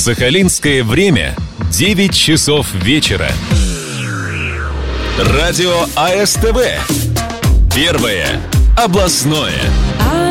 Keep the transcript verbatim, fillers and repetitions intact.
Сахалинское время девять часов вечера. Радио АСТВ. Первое областное.